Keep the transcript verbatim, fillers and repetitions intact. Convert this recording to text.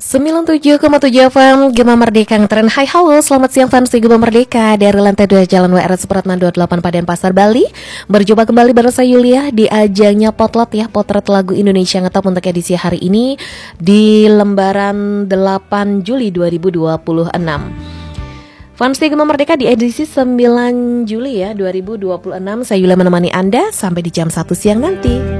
sembilan puluh tujuh koma tujuh F M Gema Merdeka Ngetren. Hai halo, selamat siang fans di Gema Merdeka dari lantai dua Jalan W R Supratman dua puluh delapan Padan Pasar Bali. Berjumpa kembali bareng saya Yulia di ajangnya Potlot ya, Potret Lagu Indonesia Ngetop untuk edisi hari ini di lembaran delapan Juli dua ribu dua puluh enam. Fans di Gema Merdeka di edisi sembilan Juli ya dua ribu dua puluh enam. Saya Yulia menemani Anda sampai di jam satu siang nanti.